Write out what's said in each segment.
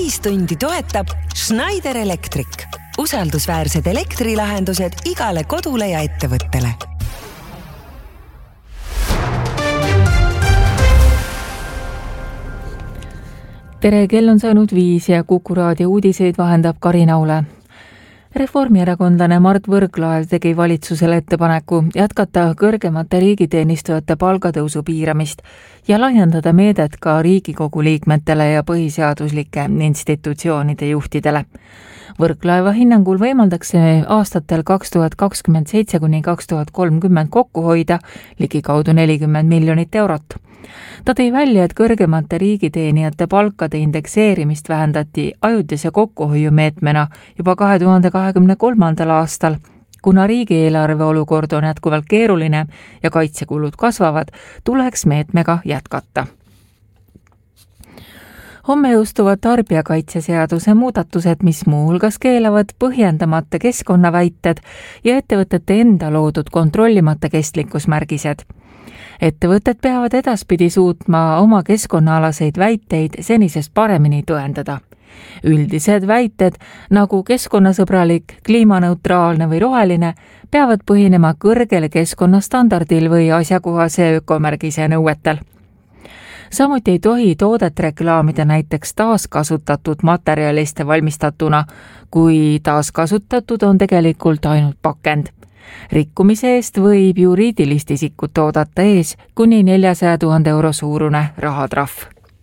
täistundi toetab Schneider Electric. Usaldusväärsed elektrilahendused igale kodule ja ettevõttele. Tere, kell on saanud 5 ja Kuku raadio uudiseid vahendab Karin Aule. Reformierakondlane Mart Võrklaev tegi valitsusele ettepaneku jätkata kõrgemate riigiteenistujate palgatõusu piiramist ja laiendada meedet ka Riigikogu liikmetele ja põhiseaduslike institutsioonide juhtidele. Võrklaeva hinnangul võimaldaks aastatel 2027–2030 kokku hoida ligikaudu 40 miljonit eurot. Ta tõi välja, et kõrgemate riigiteenijate palkade indekseerimist vähendati ajutise kokkuhoiumeetmena juba 2023. aastal, kuna riigieelarve olukord on jätkuvalt keeruline ja kaitsekulud kasvavad, tuleks meetmega jätkata. Homme jõustuvad tarbijakaitseseaduse muudatused, mis muuhulgas keelavad põhjendamata keskkonnaväited ja ettevõtete enda loodud kontrollimata kestlikkusmärgised. Ettevõtted peavad edaspidi suutma oma keskkonnaalaseid väiteid senisest paremini tõendada. Üldised väited, nagu keskkonnasõbralik, kliimaneutraalne või roheline, peavad põhinema kõrgele keskkonnastandardil või asjakohase ökomärgise nõuetel. Samuti ei tohi toodet reklaamida näiteks taaskasutatud materjaliste valmistatuna, kui taaskasutatud on tegelikult ainult pakend. Rikkumise eest võib juriidilist isikut oodata ees kuni 400 000 euro suurune rahatrahv.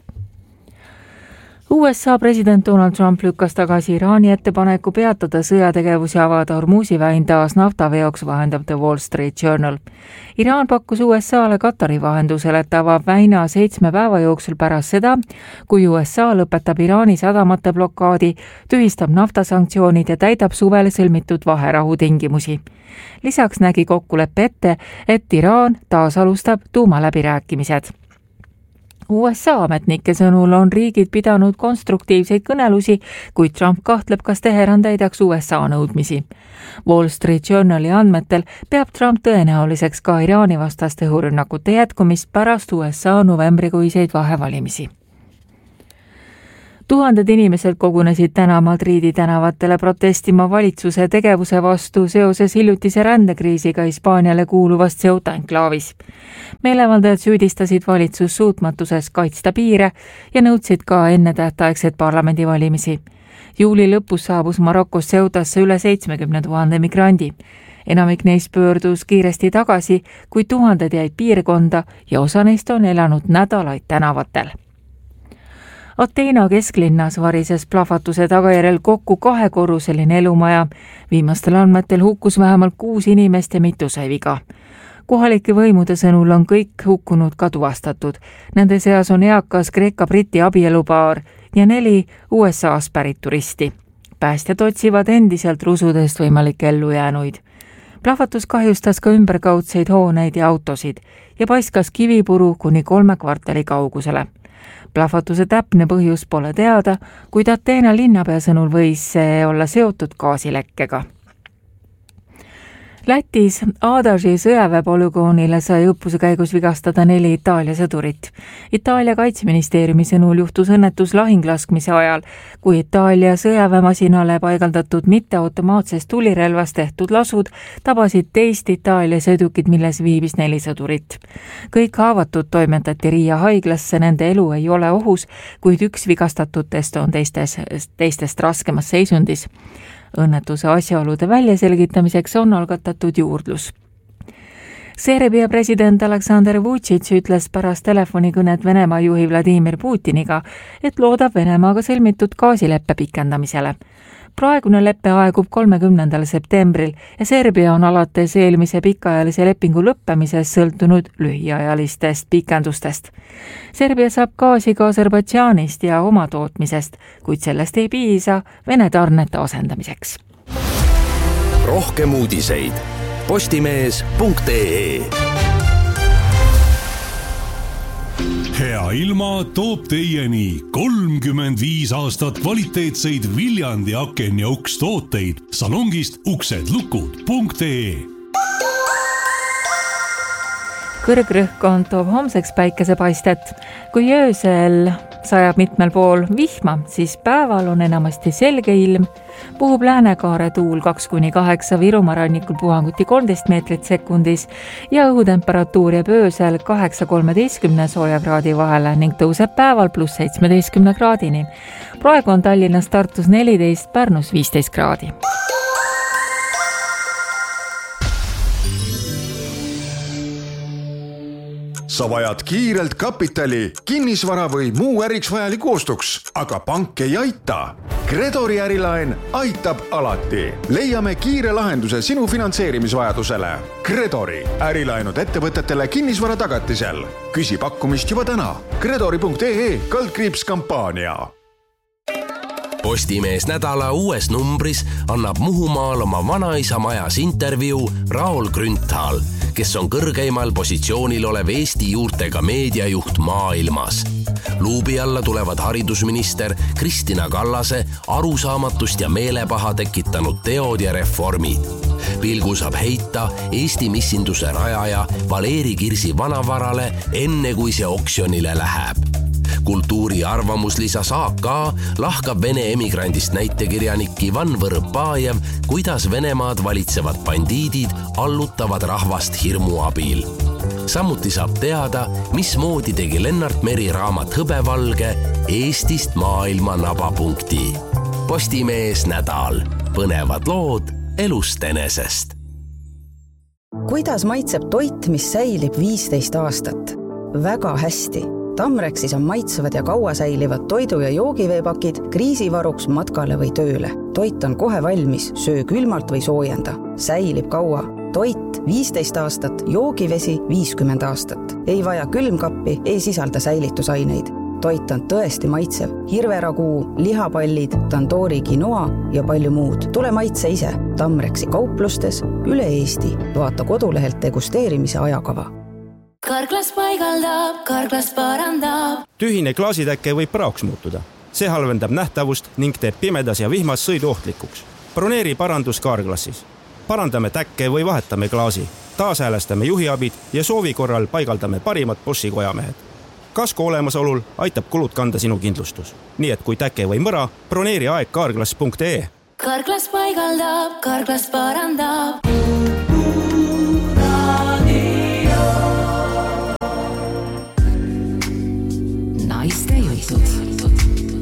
USA president Donald Trump lükkas tagasi Iraani ettepaneku peatada sõjategevus ja avada Hormuzi väin taas naftaveoks, vahendab The Wall Street Journal. Iraan pakkus USA-le Katari vahendusel, et avab väina 7 päeva jooksul pärast seda, kui USA lõpetab Iraani sadamate blokaadi, tühistab naftasanktsioonid ja täidab suvel sõlmitud vaherahu tingimusi. Lisaks nägi kokkuleppe ette, et Iraan taas alustab tuumaläbirääkimised. USA ametnike sõnul on riigid pidanud konstruktiivseid kõnelusi, kuid Trump kahtleb, kas Teheran täidaks USA nõudmisi. Wall Street Journali andmetel peab Trump tõenäoliseks ka Iraani vastaste õhurünnakute jätkumist pärast USA novembrikuiseid vahevalimisi. Tuhanded inimesed kogunesid täna Madridi tänavatele protestima valitsuse tegevuse vastu seoses hiljutise rändekriisiga Hispaaniale kuuluvast Ceuta enklaavis. Meelevaldajad süüdistasid valitsus suutmatuses kaitsta piire ja nõudsid ka ennetähtaegset parlamendivalimisi. Juuli lõpus saabus Marokost Ceutasse üle 70 000 migrandi. Enamik neist pöördus kiiresti tagasi, kui tuhanded jäid piirkonda ja osa neist on elanud nädalaid tänavatel. Ateena kesklinnas varises plahvatuse tagajärjel kokku 2-korruseline elumaja. Viimastel andmetel hukkus vähemalt 6 inimest ja mitu sai viga. Kohalike võimude sõnul on kõik hukkunud ka tuvastatud. Nende seas on eakas Kreeka-Briti abielupaar ja 4 USA-st pärit turisti. Päästjad otsivad endiselt rusudest võimalikke ellujäänuid. Plahvatus kahjustas ka ümberkaudseid hooneid ja autosid ja paiskas kivipuru kuni 3 kvartali kaugusele. Plahvatuse täpne põhjus pole teada, kuid Ateena linnapea sõnul võis see olla seotud gaasilekkega. Lätis Adaži sõjaväepolügoonile sai õppuse käigus vigastada 4 Itaalia sõdurit. Itaalia kaitseministeeriumi sõnul juhtus õnnetus lahinglaskmise ajal, kui Itaalia sõjaväemasinale paigaldatud mitteautomaatsest tulirelvast tehtud lasud tabasid teist Itaalia sõidukit, milles viibis 4 sõdurit. Kõik haavatud toimetati Riia haiglasse, nende elu ei ole ohus, kuid üks vigastatutest on teistest raskemas seisundis. Õnnetuse asjaolude väljaselgitamiseks on algatatud juurdlus. Serbia president Aleksandar Vučić ütles pärast telefonikõnet Venemaa juhi Vladimir Putiniga, et loodab Venemaaga sõlmitud gaasileppe pikendamisele. Praegune leppe aegub 30. septembril ja Serbia on alates eelmise pikaajalise lepingu lõppemisest sõltunud lühiajalistest pikendustest. Serbia saab gaasi ka Aserbaidžaanist ja oma tootmisest, kuid sellest ei piisa Vene tarnete asendamiseks. Rohkem uudiseid postimees.ee. Hea ilma toob teieni 35 aastat kvaliteetseid Viljandi aken- ja ukstooteid salongist uksedlukud.ee. Kõrgrõhkkond toob homseks päikesepaistet, kui öösel sajab mitmel pool vihma, siis päeval on enamasti selge ilm, puhub läänekaare tuul 2-8, Virumaa rannikul puhanguti 13 meetrit sekundis ja õhutemperatuur jääb öösel 8-13 soojakraadi vahele ning tõuseb päeval +17 kraadini. Praegu on Tallinnas, Tartus 14, Pärnus 15 kraadi. Sa vajad kiirelt kapitali, kinnisvara või muu äriks vajaliku ostuks, aga pank ei aita. Credori ärilaen aitab alati. Leiame kiire lahenduse sinu finantseerimisvajadusele. Credori ärilaenud ettevõtetele kinnisvara tagatisel. Küsi pakkumist juba täna. Credori.ee/kampaania. Postimees nädala uues numbris annab Muhumaal oma vanaisa majas intervjuu Raul Grünthal, kes on kõrgeimal positsioonil olev Eesti juurtega meediajuht maailmas. Luubi alla tulevad haridusminister Kristina Kallase arusaamatust ja meelepaha tekitanud teod ja reformid. Pilgu saab heita Eesti missinduse rajaja Valeri Kirsi vanavarale enne kui see oksjonile läheb. Kultuuri arvamuslisa AK lahkab Vene emigrandist näitekirjanik Ivan Võrõpajev, kuidas Venemaad valitsevad bandiidid allutavad rahvast hirmu abil. Samuti saab teada, mismoodi tegi Lennart Meri raamat Hõbevalge Eestist maailma nabapunkti. Postimees nädal. Põnevad lood elust enesest. Kuidas maitseb toit, mis säilib 15 aastat? Väga hästi. Tamrexis on maitsevad ja kaua säilivad toidu- ja joogiveepakid kriisivaruks matkale või tööle. Toit on kohe valmis, söö külmalt või soojenda. Säilib kaua. Toit 15 aastat, joogivesi 50 aastat. Ei vaja külmkappi, ei sisalda säilitusaineid. Toit on tõesti maitsev. Hirveraguu, lihapallid, tandoori quinoa ja palju muud. Tule maitse ise. Tamrexi kauplustes üle Eesti. Vaata kodulehelt degusteerimise ajakava. Karklas paigaldab, karklas parandab. Tühine klaasitäkke võib praoks muutuda. See halvendab nähtavust ning teeb pimedas ja vihmas sõidu ohtlikuks. Broneeri parandus Karklassis. Parandame täkke või vahetame klaasi. Taashäälestame juhiabid ja soovi korral paigaldame parimad Boschi kojamehed. Kasko olemasolul aitab kulud kanda sinu kindlustus. Nii et kui täke või mõra, broneeri aeg karklas.ee. Karklas paigaldab, karklas parandab. Naiste jutud.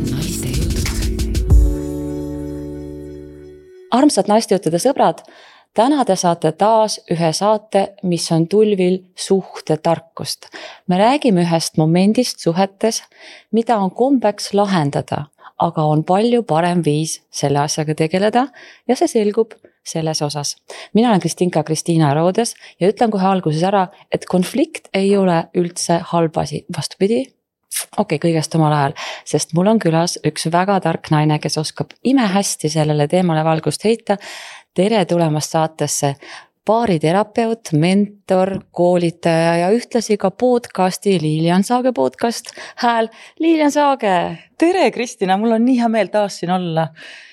Armsad naistejuttude sõbrad, täna te saate taas ühe saate, mis on tulvil suhtetarkust. Me räägime ühest momendist suhetes, mida on kombeks lahendada, aga on palju parem viis selle asjaga tegeleda ja see selgub selles osas. Mina olen Kristiina Roodes ja ütlen kohe alguses ära, et konflikt ei ole üldse halb asi. Vastupidi, kõigest omal ajal, sest mul on külas üks väga tark naine, kes oskab imehästi sellele teemale valgust heita. Tere tulemast saatesse baariterapeut, mentor, koolitaja ja ühtlasi ka podcasti Lilian Saage podcast Hääl. Lilian Saage! Tere Kristina, mul on nii hea meel taas siin olla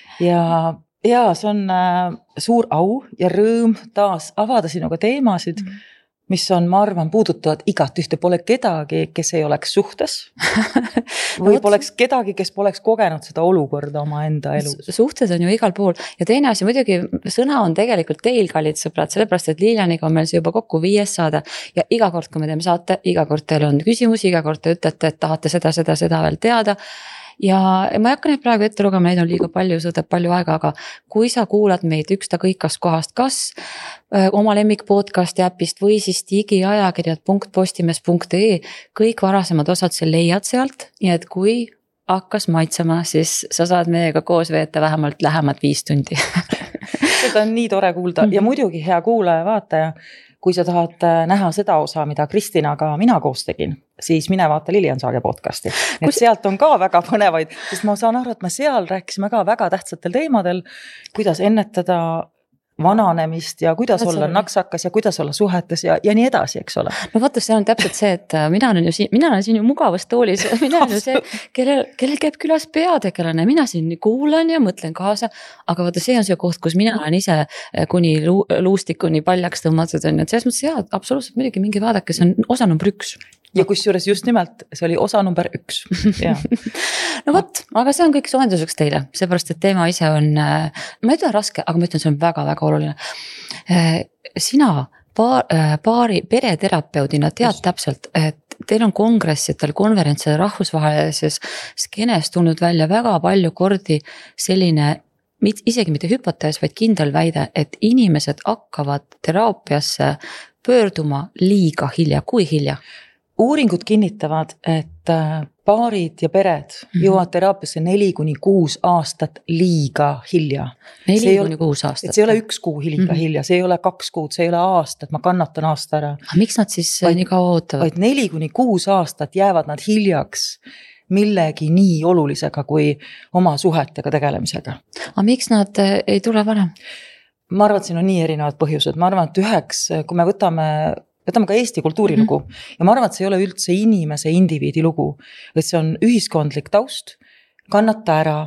ja see on suur au ja rõõm taas avada sinuga teemasid, mis on, ma arvan, puudutavad igat ühte. Pole kedagi, kes ei oleks suhtes või poleks kedagi, kes poleks kogenud seda olukorda oma enda elus. Suhtes on ju igal pool ja teine asi muidugi sõna on tegelikult teil, kallid sõbrad, sellepärast, et Lilianiga on meil see juba kokku 5 saade ja iga kord, kui me teeme saate, iga kord teil on küsimusi, iga kord te ütlete, et tahate seda veel teada. Ja ma ei hakka neid praegu ette lugema, neid on liiga palju, see võtab palju aega, aga kui sa kuulad meid ükstakõikast kohast, kas oma lemmik podcasti äpist või siis digiajakirjad.postimees.ee, kõik varasemad osad sa leiad sealt, nii et kui hakkas maitsema, siis sa saad meiega koos veeta vähemalt lähemad 5 tundi. Seda on nii tore kuulda ja muidugi hea kuulaja, vaataja, kui sa tahad näha seda osa, mida Kristinaga mina koos tegin, siis mine vaata Lilian Saage podcasti. Et sealt on ka väga põnevaid, sest ma saan aru, et me seal rääkisime ka väga tähtsatel teemadel, kuidas ennetada vananemist ja kuidas olla naksakas ja kuidas olla suhetes ja nii edasi, eks ole. No vaata, see on täpselt see, et mina olen siin ju mugavas toolis, mina olen ju see, kellel käib külas peategelane, mina siin kuulan ja mõtlen kaasa, aga vaata, see on see koht, kus mina olen ise kuni luustikuni paljaks tõmmatud, on, et selles mõttes absoluutselt muidugi mingi vaadake, see on osa number 1. ja kusjuures just nimelt, see oli osa number 1. No võt, aga see on kõik soojenduseks teile, seepärast, et teema ise on, ma ei tea raske, aga ma ütlen, see on väga-väga oluline. Sina pereterapeudina tead täpselt, et teil on kongressitel, konverentsil rahvusvahelises skeenes tulnud välja väga palju kordi selline, isegi mitte hüpotees, vaid kindel väide, et inimesed hakkavad teraapiasse pöörduma liiga hilja, kui hilja? Uuringud kinnitavad, et paarid ja pered jõuavad teraapiasse 4-6 aastat liiga hilja. 4-6 aastat? See ei ole 1 kuu liiga hilja, see ei ole 2 kuud, see ei ole aastat, ma kannatan aasta ära. Miks nad siis nii kaua ootavad? Vaid 4-6 aastat jäävad nad hiljaks millegi nii olulisega kui oma suhetega tegelemisega. Aga miks nad ei tule varem? Ma arvan, et siin on nii erinevad põhjused. Ma arvan, et kui me võtame ka Eesti kultuurilugu ja ma arvan, et see ei ole üldse inimese indiviidi lugu, et see on ühiskondlik taust, kannata ära,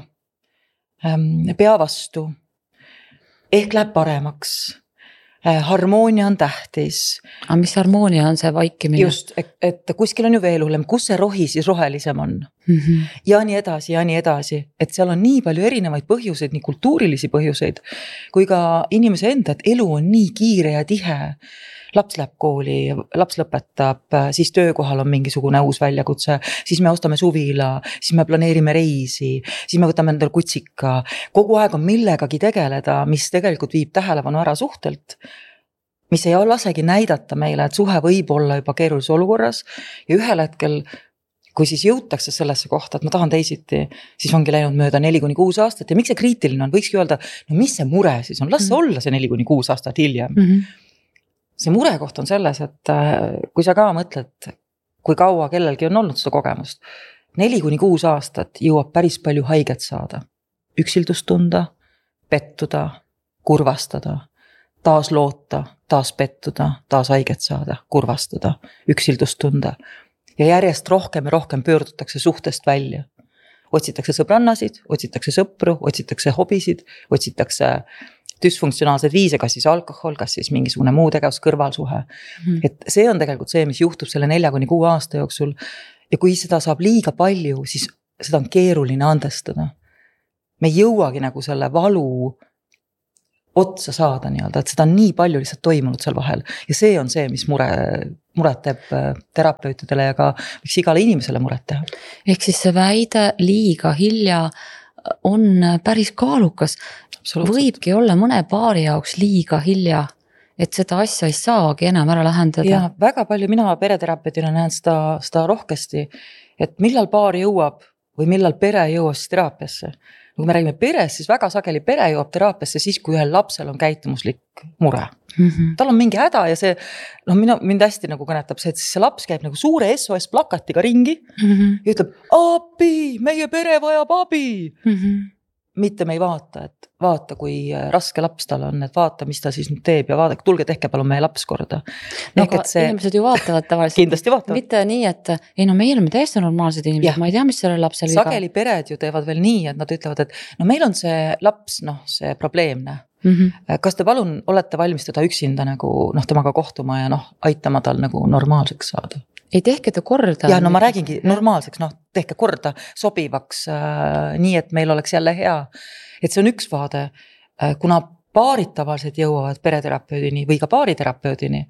pea vastu, ehk läheb paremaks, harmoonia on tähtis. Aga mis harmoonia on see vaikimine? Just, et kuskil on ju veel hullem, kus see rohi siis rohelisem on ja nii edasi, et seal on nii palju erinevaid põhjuseid, nii kultuurilisi põhjuseid, kui ka inimese enda, et elu on nii kiire ja tihe. Laps läheb kooli, laps lõpetab, siis töökohal on mingisugune uus väljakutse, siis me ostame suvila, siis me planeerime reisi, siis me võtame endal kutsika. Kogu aeg on millegagi tegeleda, mis tegelikult viib tähelepanu ära suhtelt, mis ei lasegi näidata meile, et suhe võib olla juba keerulise olukorras ja ühel hetkel, kui siis jõutakse sellesse kohta, et ma tahan teisiti, siis ongi läinud mööda 4-6 aastat ja miks see kriitiline on, võikski öelda, no mis see mure siis on, las see olla see 4-6 aastat hiljem. See murekoht on selles, et kui sa ka mõtled, kui kaua kellelgi on olnud seda kogemust, 4-6 aastat jõuab päris palju haiget saada, üksildust tunda, pettuda, kurvastada, taas loota, taas pettuda, taas haiget saada, kurvastada, üksildust tunda ja järjest rohkem ja rohkem pöördutakse suhtest välja. Otsitakse sõbrannasid, otsitakse sõpru, otsitakse hobisid, otsitakse düsfunktsionaalsed viise, kas siis alkohol, kas siis mingisugune muu tegevus, kõrvalsuhe. Et see on tegelikult see, mis juhtub selle 4-6 aasta jooksul ja kui seda saab liiga palju, siis seda on keeruline andestada. Me ei jõuagi nagu selle valu otsa saada nii-öelda, et seda on nii palju lihtsalt toimunud seal vahel ja see on see, mis muret teeb terapeutidele ja ka miks igale inimesele muret teha. Ehk siis see väide liiga hilja on päris kaalukas. Võibki olla mõne paari jaoks liiga hilja, et seda asja ei saagi enam ära lahendada. Ja väga palju mina pereterapeudina näen seda rohkesti, et millal paar jõuab või millal pere jõuab siis teraapiasse. Kui me räägime peres, siis väga sageli pere jõuab teraapiasse siis, kui ühel lapsel on käitumuslik mure. Tal on mingi häda ja see, mind hästi nagu kõnetab see, et siis see laps käib nagu suure SOS plakatiga ringi ja ütleb, abi, meie pere vajab abi. Mitte me ei vaata, et vaata, kui raske laps tal on, et vaata, mis ta siis nüüd teeb ja vaadake, tulge tehke palun meie laps korda. No, aga inimesed ju vaatavad tavaliselt. Kindlasti vaatavad. Mitte nii, et ei, no meie oleme täiesti normaalsed inimesed, ma ei tea, mis selle lapsel viga. Sageli pered ju teevad veel nii, et nad ütlevad, et no meil on see laps, see probleemne. Kas te palun olete valmis teda üksinda nagu temaga kohtuma ja aitama tal nagu normaalseks saada? Ei tehke ta korda. Ja no ma räägingi normaalseks, tehke korda sobivaks nii, et meil oleks jälle hea. Et see on üks vaade, kuna paarid tavaliselt jõuavad pereterapeudini või ka paariterapeudini,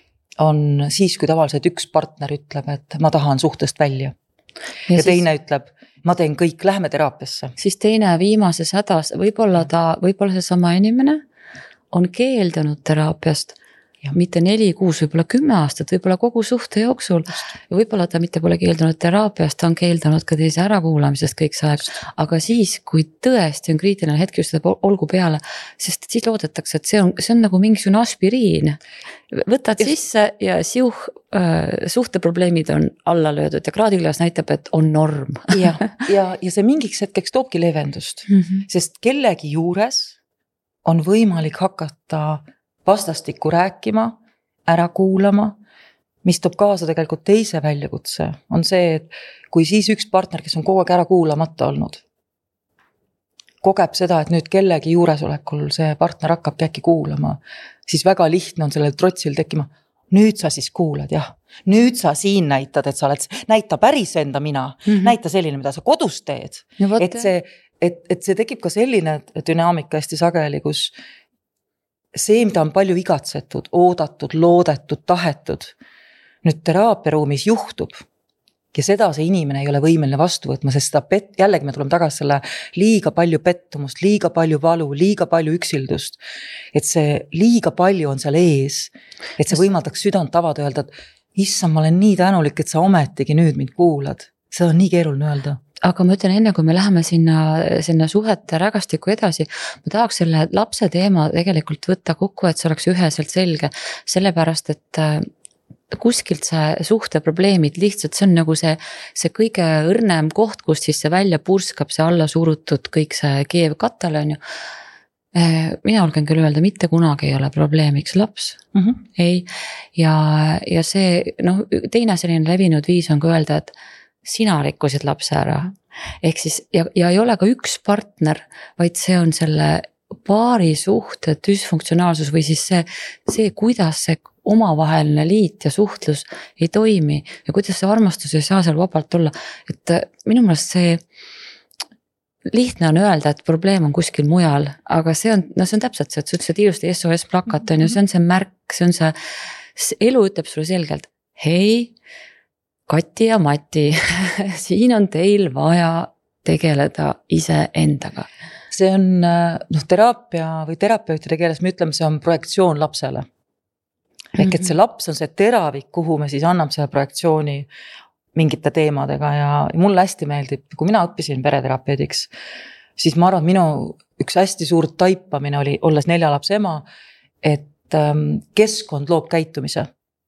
on siis, kui tavaliselt üks partner ütleb, et ma tahan suhtest välja. Ja teine ütleb, ma teen kõik, lähme teraapiasse. Siis teine viimases hädas, võib-olla see sama inimene on keeldunud teraapiast, mitte 4-6, võib-olla 10 aastat, võib-olla kogu suhte jooksul ja võib-olla ta mitte pole keeldunud teraapiast, ta on keeldunud ka teise ärakuulamisest kõik see aeg, aga siis, kui tõesti on kriitiline hetk just seda olgu peale, sest siis loodetakse, et see on nagu mingisugune aspiriin. Võtad sisse ja suhteprobleemid on alla löödud ja kraadiküljas näitab, et on norm. ja see mingiks hetkeks toobki leevendust, sest kellegi juures on võimalik hakata vastastikku rääkima, ära kuulama, mis toob kaasa tegelikult teise väljakutse, on see, et kui siis üks partner, kes on kogu aeg ära kuulamata olnud, kogeb seda, et nüüd kellegi juuresolekul see partner hakkabki äkki kuulama, siis väga lihtne on sellel trotsil tekkima, nüüd sa siis kuulad, jah. Nüüd sa siin näitad, et sa oled, näita päris enda mina, näita selline, mida sa kodus teed. Et see tekib ka selline dünaamika hästi sageli, kus see, mida on palju igatsetud, oodatud, loodetud, tahetud, nüüd teraapiaruumis juhtub ja seda see inimene ei ole võimeline vastu võtma, sest seda jällegi me tuleme tagasi selle liiga palju pettumust, liiga palju valu, liiga palju üksildust, et see liiga palju on seal ees, et see võimaldaks südant avada öelda, et issand, ma olen nii tänulik, et sa ometigi nüüd mind kuulad. See on nii keeruline öelda. Aga ma ütlen enne, kui me läheme sinna suhete rägastiku edasi, ma tahaks selle lapse teema tegelikult võtta kokku, et see oleks üheselt selge, sellepärast, et kuskilt see suhteprobleemid lihtsalt, see on nagu see kõige õrnem koht, kus siis see välja purskab, see alla surutud kõik see keev katal on ju. Mina olgen küll öelda, mitte kunagi ei ole probleemiks laps. Ei. Ja see, teine selline levinud viis on ka öelda, et sina rikkusid lapse ära. Ehk siis, ja ei ole ka üks partner, vaid see on selle paari suhte düsfunktsionaalsus või siis see, kuidas see omavaheline liit ja suhtlus ei toimi ja kuidas see armastus ei saa seal vabalt olla. Et minu meelest see lihtne on öelda, et probleem on kuskil mujal, aga see on täpselt see, et sa ütlesid ilusti SOS plakat on ju, see on see märk, see on see elu ütleb sulle selgelt, hei, Kati ja Mati, siin on teil vaja tegeleda ise endaga. See on teraapia või terapeutide keeles me ütleme, see on projektsioon lapsele. Ehk et see laps on see teravik, kuhu me siis anname selle projektsiooni mingite teemadega ja mulle hästi meeldib, kui mina õppisin pereterapeudiks, siis ma arvan, minu üks hästi suur taipamine oli, olles 4 lapse ema, et keskkond loob käitumise.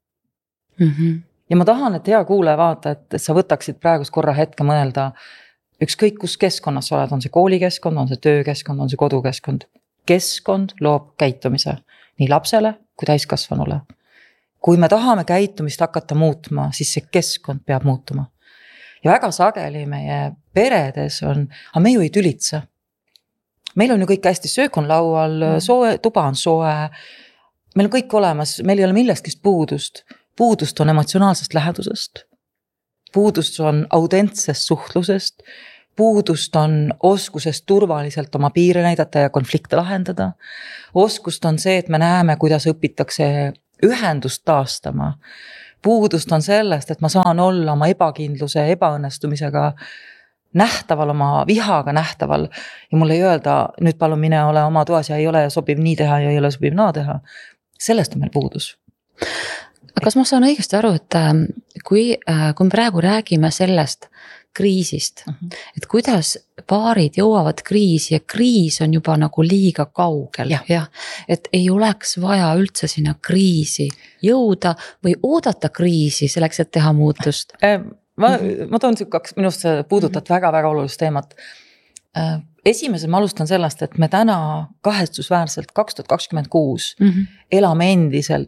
Ja ma tahan, et hea kuulaja vaata, et sa võtaksid praegust korra hetke mõelda, ükskõik kus keskkonnas sa oled, on see koolikeskkond, on see töökeskkond, on see kodukeskkond. Keskkond loob käitumise nii lapsele kui täiskasvanule. Kui me tahame käitumist hakata muutma, siis see keskkond peab muutuma. Ja väga sageli meie peredes on, aga me ju ei tülitse. Meil on ju kõik hästi, söök on laual, tuba on soe, meil on kõik olemas, meil ei ole millestki puudust. Puudust on emotsionaalsest lähedusest, puudust on autentsest suhtlusest, puudust on oskusest turvaliselt oma piire näidata ja konflikte lahendada. Oskust on see, et me näeme, kuidas õpitakse ühendust taastama. Puudust on sellest, et ma saan olla oma ebakindluse, ebaõnnestumisega nähtaval, oma vihaga nähtaval ja mulle ei öelda, nüüd palun mine ole oma toas ja ei ole sobiv nii teha ja ei ole sobiv naa teha. Sellest on meil puudus. Kas ma saan õigesti aru, et kui me praegu räägime sellest kriisist, et kuidas paarid jõuavad kriisi ja kriis on juba nagu liiga kaugel, jah, et ei oleks vaja üldse sinna kriisi jõuda või oodata kriisi selleks, et teha muutust? Ma toon kaks, minust puudutat väga-väga olulist teemat. Esimese ma alustan sellest, et me täna kahetsusväärselt 2026 elame endiselt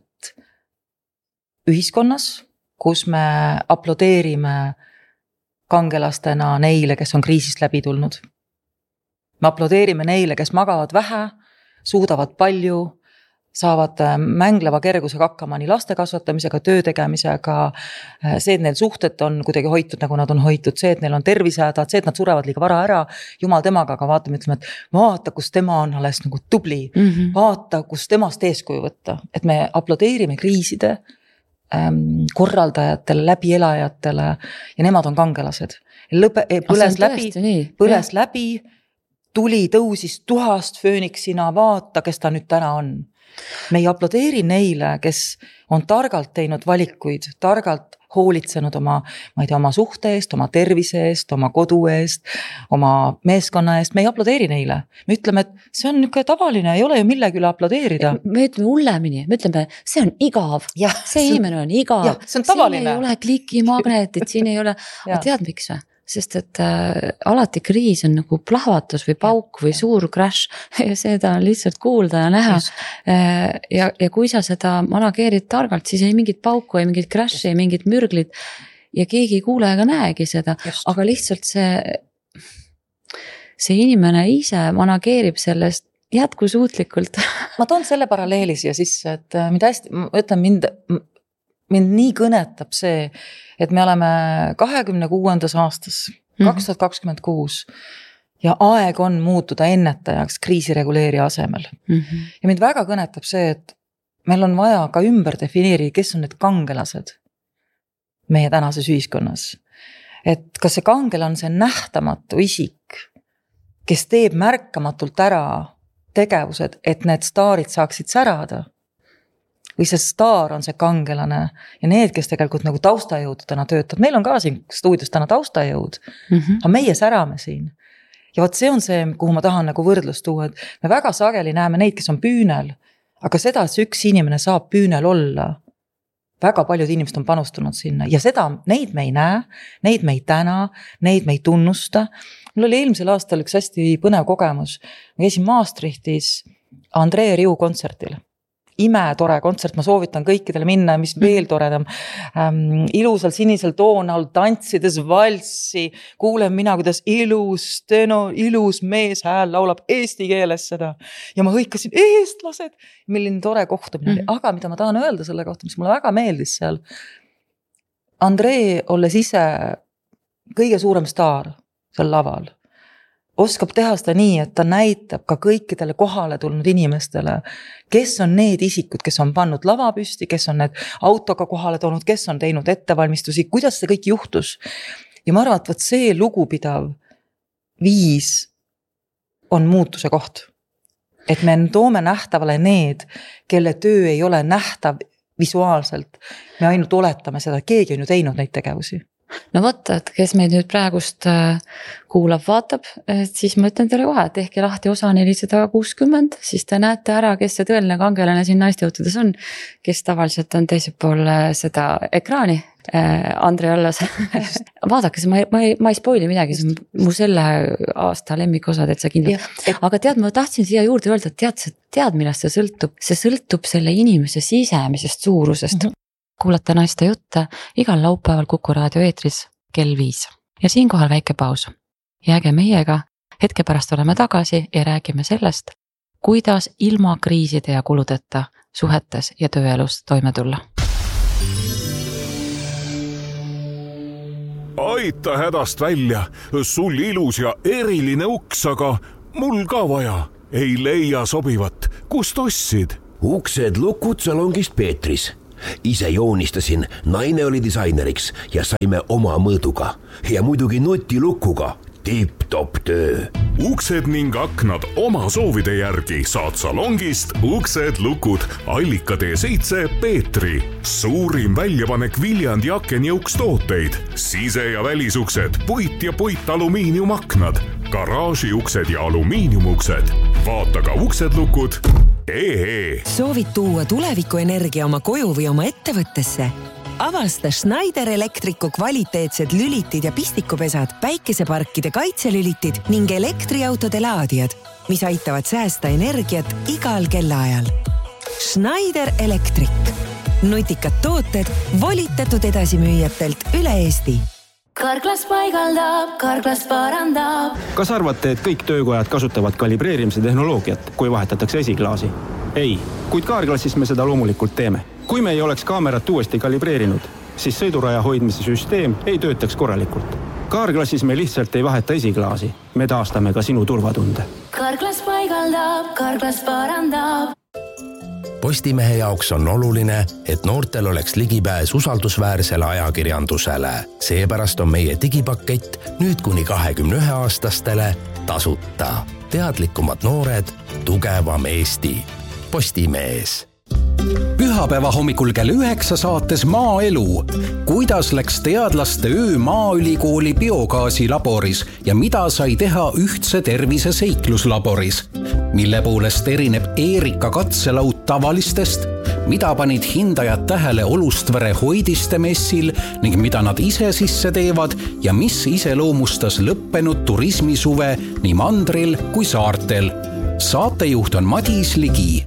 ühiskonnas, kus me aplodeerime kangelastena neile, kes on kriisist läbi tulnud. Me aplodeerime neile, kes magavad vähe, suudavad palju, saavad mängleva kergusega hakkama nii laste kasvatamisega, töö tegemisega, see, et neil suhted on kuidagi hoitud, nagu nad on hoitud, see, et neil on tervisehädad, see, et nad surevad liiga vara ära, jumal temaga, aga vaatame, ütleme, et vaata, kus tema on alles nagu tubli, vaata, kus temast eeskuju võtta, et me aplodeerime kriiside korraldajatele, läbielajatele ja nemad on kangelased. Põles läbi, tuli tõusis tuhast fööniksina, vaata, kes ta nüüd täna on. Me ei aplodeeri neile, kes on targalt teinud valikuid, targalt hoolitsenud oma suhte eest, oma tervise eest, oma kodu eest, oma meeskonna eest, me ei aplodeeri neile. Me ütleme, et see on niisugune tavaline, ei ole ju millegi üle aplodeerida. Me ütleme hullemini, me ütleme, see on igav, see inimene on igav, see on tavaline. Siin ei ole klikimagnetit, siin ei ole, aga tead miks või? Sest et alati kriis on nagu plahvatus või pauk või suur crash ja seda on lihtsalt kuulda ja näha. Ja kui sa seda manageerid targalt, siis ei mingit pauku, ei mingit crash'i, ei mingit mürglit ja keegi ei kuule ega näegi seda, aga lihtsalt see inimene ise manageerib sellest jätkusuutlikult. Ma toon selle paralleeli siia sisse, et mida hästi, ma ütlen mind nii kõnetab see, et me oleme 26. aastas, 2026 ja aeg on muutuda ennetajaks kriisireguleeri asemel. Ja mind väga kõnetab see, et meil on vaja ka ümber defineerida, kes on need kangelased meie tänases ühiskonnas. Et kas see kangelane on see nähtamatu isik, kes teeb märkamatult ära tegevused, et need staarid saaksid särada. Või see staar on see kangelane ja need, kes tegelikult nagu taustajõududena töötab. Meil on ka siin stuudios täna taustajõud, aga meie särame siin. Ja võt see on see, kuhu ma tahan nagu võrdlust tuua, et me väga sageli näeme neid, kes on püünel, aga seda, et see üks inimene saab püünel olla, väga paljud inimesed on panustanud sinna ja seda, neid me ei näe, neid me ei täna, neid me ei tunnusta. Mul oli eelmisel aastal üks hästi põnev kogemus. Ma käisin Maastrichtis Andree Riu kontserdil. Imetore kontsert, ma soovitan kõikidele minna, mis veel toredam. Ilusal sinisel toonal tantsides valssi, kuulen mina, kuidas ilus mees hääl laulab eesti keeles seda. Ja ma hõikasin, eestlased, milline tore kohtumine oli. Aga mida ma tahan öelda selle kohta, mis mulle väga meeldis seal. Andree, olles ise kõige suurem staar seal laval, oskab teha seda nii, et ta näitab ka kõikidele kohale tulnud inimestele, kes on need isikud, kes on pannud lavapüsti, kes on need autoga kohale toonud, kes on teinud ettevalmistusi, kuidas see kõik juhtus. Ja ma arvan, et see lugupidav viis on muutuse koht. Et me toome nähtavale need, kelle töö ei ole nähtav visuaalselt. Me ainult oletame seda, keegi on ju teinud neid tegevusi. No võtta, et kes meid nüüd praegust kuulab, vaatab, et siis ma ütlen teile kohe, et tehke lahti osa 460, siis te näete ära, kes see tõeline kangelane siin naistejõutudes on, kes tavaliselt on teisel pool seda ekraani, Andre Allas. Vaadake, ma ei spoili midagi, see on mu selle aasta lemmikosad, et sa kindlalt. Aga tead, ma tahtsin siia juurde öelda, et tead, millest see sõltub? See sõltub selle inimese sisemisest suurusest. Kuulate naiste jutte igal laupäeval Kuku raadio eetris kell 5. Ja siinkohal väike paus. Jääge meiega, hetke pärast oleme tagasi ja räägime sellest, kuidas ilma kriiside ja kuludeta suhetes ja tööelus toime tulla. Aita hädast välja, sul ilus ja eriline uks, aga mul ka vaja. Ei leia sobivat, kust ostsid? Uksed lukud salongist Peetris. Ise joonistasin, naine oli disaineriks ja saime oma mõõduga ja muidugi nutilukuga. Tipp-top töö. Uksed ning aknad oma soovide järgi saad salongist Uksed lukud Allika T7 Peetri. Suurim väljapanek Viljandi akenjõuks tooteid. Sise- ja välisuksed, puit ja puitalumiiniumaknad, garaažiuksed ja alumiiniumuksed. Vaata ka Uksed lukud. Soovid tuua tulevikuenergia oma koju või oma ettevõttesse? Avasta Schneider Elektriku kvaliteetsed lülitid ja pistikupesad, päikeseparkide kaitselülitid ning elektriautode laadijad, mis aitavad säästa energiat igal kellaajal. Schneider Elektrik. Nutikad tooted volitatud edasimüüjatelt üle Eesti. Karklas paigaldab, Karklas parandab. Kas arvate, et kõik töökojad kasutavad kalibreerimise tehnoloogiat, kui vahetatakse esiklaasi? Ei, kuid Karklassis me seda loomulikult teeme. Kui me ei oleks kaamerat uuesti kalibreerinud, siis sõiduraja hoidmise süsteem ei töötaks korralikult. Karklassis me lihtsalt ei vaheta esiklaasi. Me taastame ka sinu turvatunde. Karklas paigaldab, Karklas parandab. Postimehe jaoks on oluline, et noortel oleks ligipääs usaldusväärsele ajakirjandusele. Seepärast on meie digipakett nüüd kuni 21-aastastele tasuta. Teadlikumad noored, tugevam Eesti. Postimees. Pühapäeva hommikul kell 9 saates Maaelu. Kuidas läks teadlaste öö Maaülikooli biogaasilaboris ja mida sai teha ühtse tervise seikluslaboris? Mille poolest erineb Eerika katselaud tavalistest? Mida panid hindajad tähele Olustvere hoidiste messil ning mida nad ise sisse teevad ja mis iseloomustas lõppenud turismisuve nii mandril kui saartel? Saatejuht on Madis Ligi.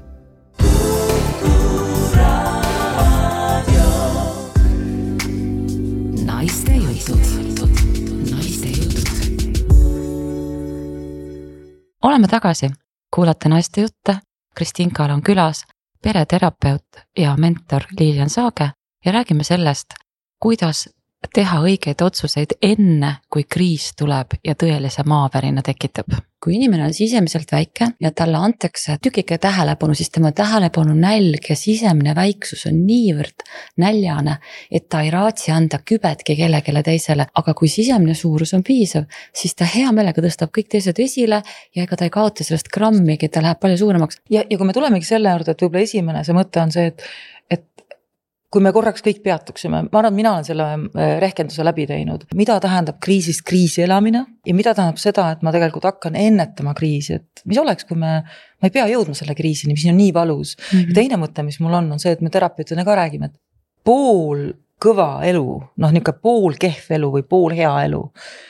Oleme tagasi. Kuulate naiste jutte. Kristiin Kaal on külas, pereterapeut ja mentor Lilian Saage ja räägime sellest, kuidas teha õigeid otsuseid enne, kui kriis tuleb ja tõelise maavärina tekitab. Kui inimene on sisemiselt väike ja talle antakse tükike tähelepanu, siis tema tähelepanu nälg ja sisemine väiksus on niivõrd näljane, et ta ei raatsi anda kübetki kellegile teisele, aga kui sisemine suurus on piisav, siis ta hea meelega tõstab kõik teised esile ja ega ta ei kaota sellest grammigi, ta läheb palju suuremaks. Ja kui me tulemegi selle juurde, et võib-olla esimene see mõte on see, et kui me korraks kõik peatuksime, ma arvan, mina olen selle rehkenduse läbi teinud, mida tähendab kriisist kriisi elamine ja mida tähendab seda, et ma tegelikult hakkan ennetama kriisi, et mis oleks, kui ma ei pea jõudma selle kriisini, mis on nii valus. Ja teine mõte, mis mul on see, et me terapeutidena ka räägime, et pool kõva elu, niisugune pool kehv elu või pool hea elu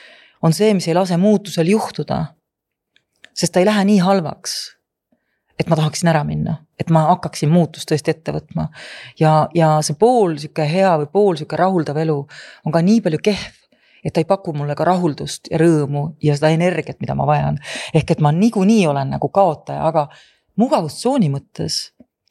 on see, mis ei lase muutusel juhtuda, sest ta ei lähe nii halvaks, et ma tahaksin ära minna, et ma hakkaksin muutust tõesti ette võtma. Ja see pool siuke hea või pool siuke rahuldav elu on ka nii palju kehv, et ta ei paku mulle ka rahuldust ja rõõmu ja seda energiat, mida ma vajan. Ehk et ma niikuinii olen nagu kaotaja, aga mugavustsooni mõttes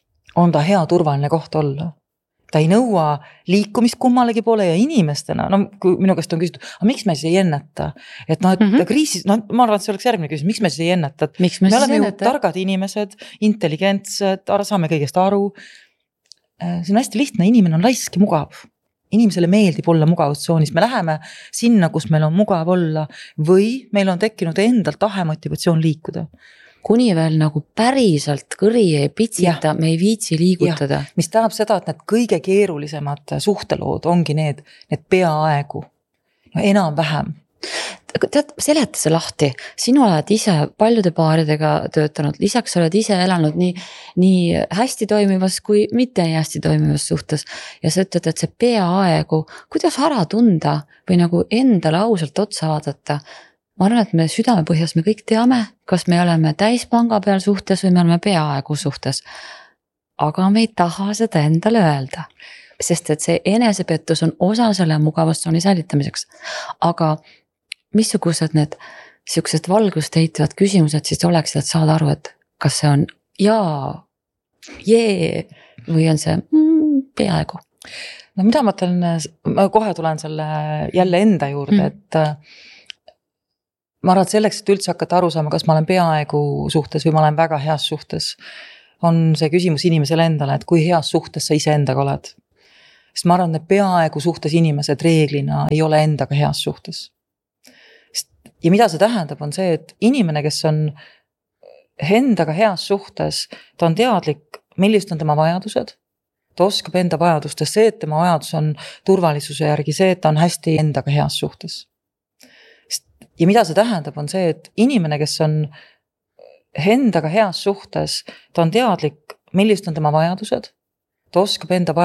on ta hea turvaline koht olla. Ta ei nõua liikumist kummalegi poole ja inimestena, kui minu käest on küsitud, aga miks me siis ei enneta? Et kriisis, ma arvan, et see oleks järgmine küsimus, miks me siis ei enneta? Me oleme ju targad inimesed, intelligentsed, saame kõigest aru. See on hästi lihtne, inimene on laisk ja mugav. Inimesele meeldib olla mugavustsoonis. Me läheme sinna, kus meil on mugav olla või meil on tekkinud endalt tahe motivatsioon liikuda. Kuni veel nagu päriselt kõri ei pitsita, me ei viitsi liigutada. Mis tähendab seda, et need kõige keerulisemad suhtelood ongi need peaaegu, enam vähem. Tead, seleta see lahti. Sinu oled ise paljude paaridega töötanud, lisaks oled ise elanud nii hästi toimivas kui mitte nii hästi toimivas suhtes. Ja sa ütled, et see peaaegu, kuidas ära tunda või nagu endale ausalt otsa vaadata. Ma arvan, et me südamepõhjas me kõik teame, kas me oleme täispanga peal suhtes või me oleme peaaegu suhtes. Aga me ei taha seda endale öelda, sest et see enesepettus on osa selle mugavustsooni säilitamiseks. Aga missugused need siuksed valgust heitvad küsimused siis oleksid, et saada aru, et kas see on jaa, jee või on see peaaegu? No mida ma mõtlen, ma kohe tulen selle jälle enda juurde, et ma arvan, et selleks, et üldse hakata aru saama, kas ma olen peaaegu suhtes või ma olen väga heas suhtes, on see küsimus inimesele endale, et kui heas suhtes sa ise endaga oled. Sest ma arvan, et peaaegu suhtes inimesed reeglina ei ole endaga heas suhtes. Ja mida see tähendab, on see, et inimene, kes on endaga heas suhtes, ta on teadlik, millised on tema vajadused, ta oskab enda vajadustest, see, et tema vajadus on turvalisuse järgi, see, et ta on hästi endaga heas suhtes. Ja mida see tähendab, on see, et inimene, kes on endaga heas suhtes, ta on teadlik, millised on tema vajadused, ta oskab enda